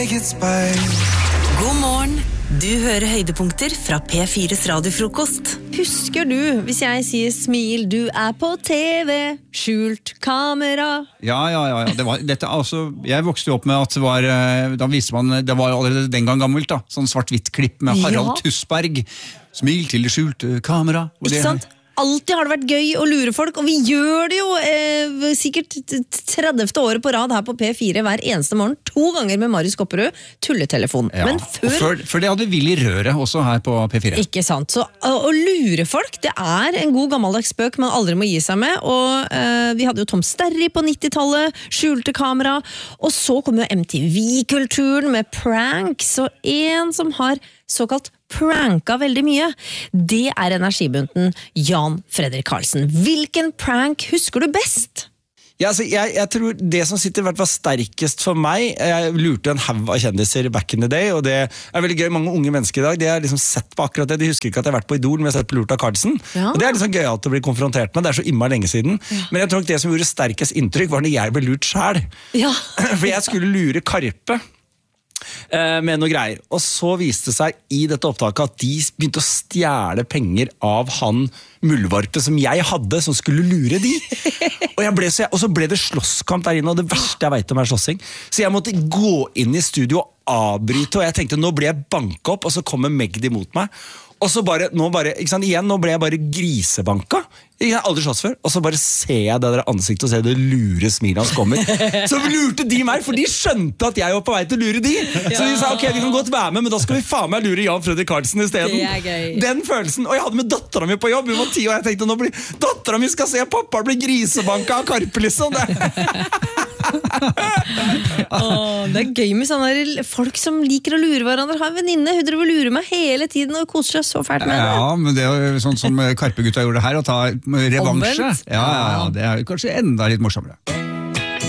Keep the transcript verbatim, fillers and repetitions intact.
God morgen, du hører høydepunkter fra P fires radiofrokost. Husker du, hvis jeg sier smil, du er på T V, skjult kamera? Ja, ja, ja, det var, dette, altså, jeg vokste jo opp med at det var, da viste man, det var jo allerede den gang gammelt da, sånn svart-hvitt klipp med Harald ja. Tusberg, smil til det skjulte kamera. Ikke det, sant? Alltid har det vært gøy å lure folk, og vi gjør det jo eh, sikkert tredivte året på rad her på P fire hver eneste morgen, to ganger med Marius Kopperud, tulletelefon. Ja, Men før... før, før det hadde Willy Røret også her på P fire. Ikke sant, så å, å lure folk, det er en god gammeldags spøk man aldri må gi seg med, og eh, vi hadde jo Tom Sterry på nittitallet, skjulte kamera, og så kom jo M T V-kulturen med pranks, og en som har såkalt pranka veldig mye. Det er energibunten Jan Fredrik Karlsen. Hvilken prank husker du best? Ja, altså, jeg, jeg tror det som sitter hvert fall sterkest for meg, jeg lurte en haug av kjendiser back in the day, og det er veldig gøy, mange unge mennesker i dag, de har liksom sett på akkurat det, de husker ikke at jeg har vært på Idol, men jeg har sett på Lurt av Karlsen, ja. Og det er liksom gøyalt å bli konfrontert med, det er så immer lenge siden, ja. Men jeg tror ikke det som gjorde sterkest inntrykk var når jeg ble lurt selv, ja. For jeg skulle lure Karpe, med noe greier, og så viste det seg i dette opptaket at de begynte å stjele penger av han muldvarpe som jeg hadde, som skulle lure de, og, jeg ble så, og så ble det slåsskamp der inne, og det verste jeg vet om er slåssing, så jeg måtte gå inn i studio og avbryte, og jeg tenkte, nå ble jeg banket opp, og så kommer Magdi mot meg, og så bare, nå bare, ikke sant, igjen, nå ble jeg bare grisebanka, jeg har aldri slåss før, og så bare ser jeg det der ansiktet og ser det lure smilet hans kommer. Så lurte de meg, for de skjønte at jeg var på vei til å lure de. Så de sa, ok, vi kan godt være med, men da skal vi faen meg lure Jan Fredrik Karlsen i stedet. Den følelsen, og jeg hadde med datteren min på jobb, hun var ti, og jeg tenkte, nå blir datteren min skal se pappa bli grisebanka av Karpe, liksom. Åh, det er gøy med sånne folk som liker å lure hverandre. Har en venninne, hun driver og lurer meg hele tiden og koser seg så fælt med det. Ja, men det er jo sånn som Karpe-gutta gjorde her, å ta revansje. Ja, ja, ja, det er jo kanskje enda litt morsommere.